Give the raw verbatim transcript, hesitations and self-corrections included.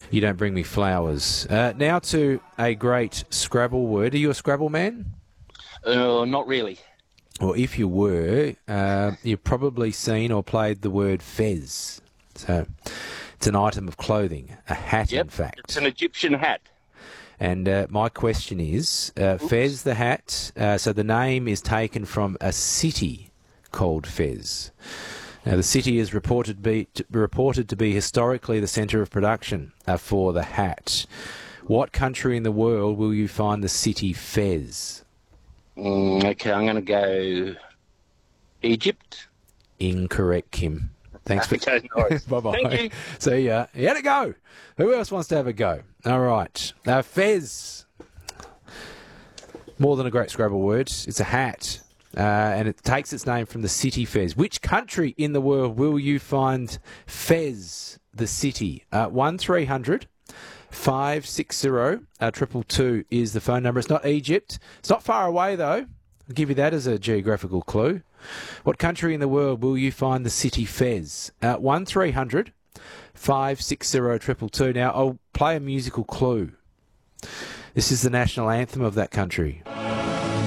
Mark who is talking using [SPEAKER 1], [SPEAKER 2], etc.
[SPEAKER 1] You don't bring me flowers. Uh, now to a great Scrabble word. Are you a Scrabble man?
[SPEAKER 2] Uh, not really.
[SPEAKER 1] Well, if you were, uh, you've probably seen or played the word fez. So it's an item of clothing, a hat,
[SPEAKER 2] Yep,
[SPEAKER 1] in fact.
[SPEAKER 2] it's an Egyptian hat.
[SPEAKER 1] And uh, my question is, uh, Fez the hat, uh, so the name is taken from a city called Fez. Now, the city is reported to be, to, reported to be historically the centre of production uh, for the hat. What country in the world will you find the city Fez?
[SPEAKER 2] Mm, okay, I'm going to go Egypt.
[SPEAKER 1] Incorrect, Kim. Thanks for...
[SPEAKER 2] Okay, no worries.
[SPEAKER 1] Bye-bye.
[SPEAKER 2] Thank you.
[SPEAKER 1] See ya. You had a go. Who else wants to have a go? All right. Uh, Fez. More than a great Scrabble word. It's a hat. Uh, and it takes its name from the city Fez. Which country in the world will you find Fez, the city? Uh, one three hundred five six zero uh, triple two is the phone number. It's not Egypt. It's not far away, though. I'll give you that as a geographical clue. What country in the world will you find the city Fez? Uh, one three hundred five six zero triple two. Now, I'll play a musical clue. This is the national anthem of that country.